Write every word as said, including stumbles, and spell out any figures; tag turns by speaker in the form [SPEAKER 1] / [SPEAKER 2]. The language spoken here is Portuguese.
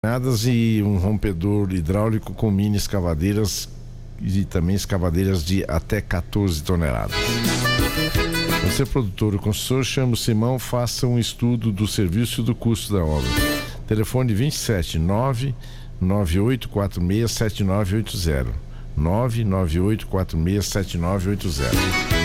[SPEAKER 1] e um rompedor hidráulico com mini escavadeiras e também escavadeiras de até quatorze toneladas. Você, produtor ou consultor, chama o Simão, faça um estudo do serviço e do custo da obra. Telefone vinte e sete, nove nove oito quatro seis sete nove oito zero. nove nove oito quatro seis sete nove oito zero.